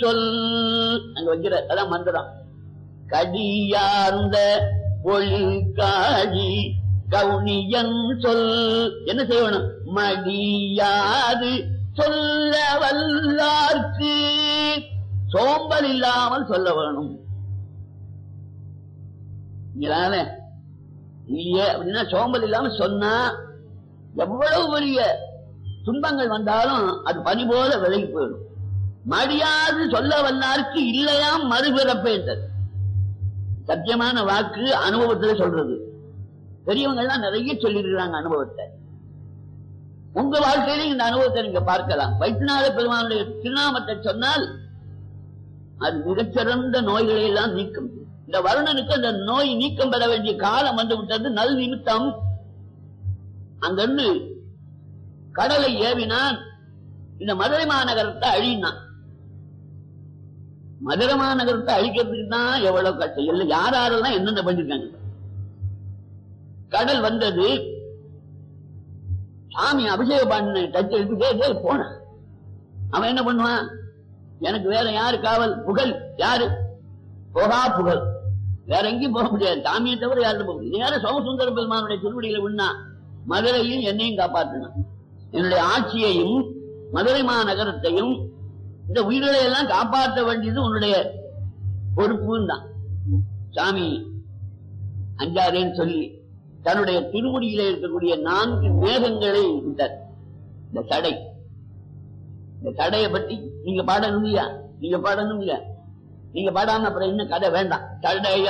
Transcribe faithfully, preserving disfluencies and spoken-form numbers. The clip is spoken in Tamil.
சொல் அங்க வைக்கிற அதான் மந்திரம். கடியார்ந்த ஒழுக்காழி கவுனியன் சொல் என்ன செய்யணும்? மடியாது சொல்ல வல்லார்க்கு சோம்பல் இல்லாமல் சொல்ல வேணும். இல்லையே அப்படின்னா சோம்பல் இல்லாம சொன்னா எவ்வளவு பெரிய துன்பங்கள் வந்தாலும் அது பனி போல விலகி போயிடும். மடியாது சொல்ல வல்லாருக்கு இல்லையாம் மறுபிறப்பேற்றது சத்தியமான வாக்கு. அனுபவத்துல சொல்றது பெரியவங்க எல்லாம் நிறைய சொல்லிருக்கிறாங்க அனுபவத்தை. உங்க வாழ்க்கையில இந்த அனுபவத்தை நீங்க பார்க்கலாம். வைத்தியநாத பெருமானுடைய திருநாமத்தை சொன்னால் அது மிகச்சிறந்த நோய்களை எல்லாம் நீக்கும். இந்த வருணனுக்கு அந்த நோய் நீக்கம் பெற வேண்டிய காலம் வந்து விட்டது. நல் நிமித்தம் அங்கிருந்து கடலை ஏவினான். இந்த மதுரை மாநகரத்தை அழினான். மதுரை மாநகரத்தை அழிக்கிறதுக்கு தான் எவ்வளவு கஷ்டம். இல்லை யார் யாரெல்லாம் என்னென்ன பண்ணிருக்காங்க. கடல் வந்தது. சாமி அபிஷேக பண்ண டச் எடுத்துட்டே போன. அவன் என்ன பண்ணுவான்? எனக்கு வேற யாரு காவல்? புகழ். யாரு? போகா புகழ். வேற எங்கேயும் போக முடியாது. சாமியை தவிர யாரும் போக முடியாது. யாரும் சோமசுந்தர பெருமானுடைய திருவடியில விண்ணா மதுரையும் என்னையும் காப்பாற்றினான். என்னுடைய ஆட்சியையும் மதுரை மாநகரத்தையும் இந்த உயிர்களை எல்லாம் காப்பாற்ற வேண்டியது உன்னுடைய பொறுப்புன்னு தான். சாமி அஞ்சாதேன்னு சொல்லி தன்னுடைய திருமுடியில இருக்கக்கூடிய நான்கு மேகங்களை விட்டார். இந்த தடை, இந்த தடையை பற்றி நீங்க பாடணும் இல்லையா? நீங்க பாடணும் இல்லையா? நீங்க பாடாம அப்புறம் இன்னும் கதை வேண்டாம். தடையா